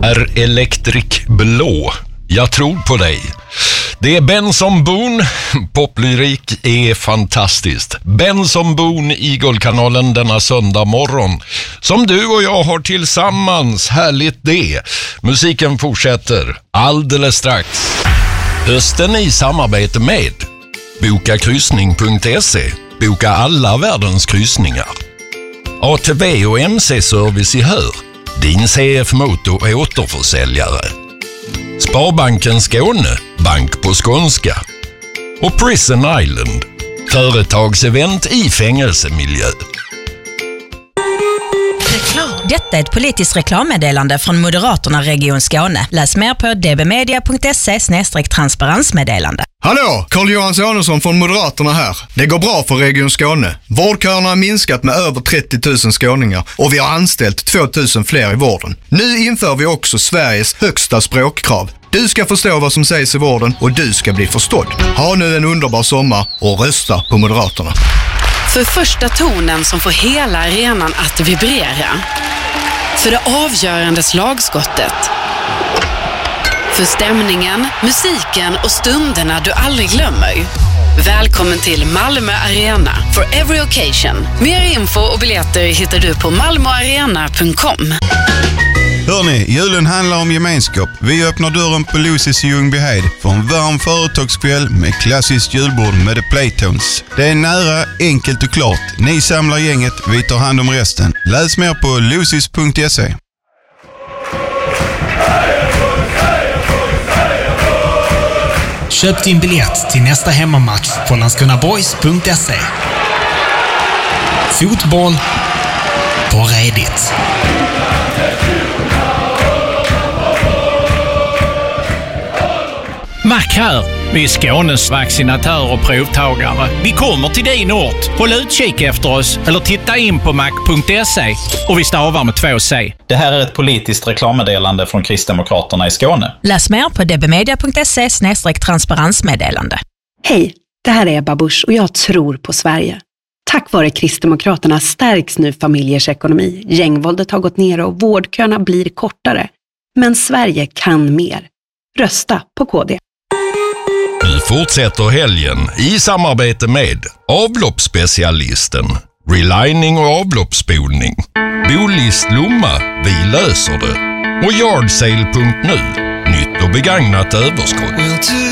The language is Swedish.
är Electric Blå. Jag tror på dig. Det är Benson Boone. Poplyrik är fantastiskt. Benson Boone, Eagle-kanalen denna söndag morgon. Som du och jag har tillsammans. Härligt det. Musiken fortsätter alldeles strax. Hösten i samarbete med bokakryssning.se. Boka alla världens kryssningar. ATV och MC-service i Hör. Din CF-motor återförsäljare. Sparbanken Skåne, bank på skånska. Och Prison Island, företagsevent i fängelsemiljö. Detta är ett politiskt reklammeddelande från Moderaterna Region Skåne. Läs mer på dbmedia.se/transparensmeddelande. Hallå, Carl-Johan Sonesson från Moderaterna här. Det går bra för Region Skåne. Vårdköerna har minskat med över 30 000 skåningar och vi har anställt 2 000 fler i vården. Nu inför vi också Sveriges högsta språkkrav. Du ska förstå vad som sägs i vården och du ska bli förstådd. Ha nu en underbar sommar och rösta på Moderaterna. För första tonen som får hela arenan att vibrera. För det avgörande slagskottet. För stämningen, musiken och stunderna du aldrig glömmer. Välkommen till Malmö Arena for every occasion. Mer info och biljetter hittar du på malmoarena.com. Hörrni, julen handlar om gemenskap. Vi öppnar dörren på Lucy's i Ljungbyhed för en varm företagskväll med klassiskt julbord med The Playtones. Det är nära, enkelt och klart. Ni samlar gänget, vi tar hand om resten. Läs mer på lucys.se. Köp din biljett till nästa hemmamatch på landskrona.boys.se. Fotboll på redigt. Mac här. Vi är Skånes vaccinatör och provtagare. Vi kommer till din ort. Håll utkik efter oss eller titta in på mac.se och vi stavar med 2C. Det här är ett politiskt reklammeddelande från Kristdemokraterna i Skåne. Läs mer på dbmedia.se/transparensmeddelande. Hej, det här är Ebba Busch och jag tror på Sverige. Tack vare Kristdemokraterna stärks nu familjers ekonomi. Gängvåldet har gått ner och vårdköerna blir kortare. Men Sverige kan mer. Rösta på KD. Nu fortsätter helgen i samarbete med avloppsspecialisten, relining och avloppsspolning, Bolist Lomma, vi löser det, och yardsale.nu, nytt och begagnat överskott.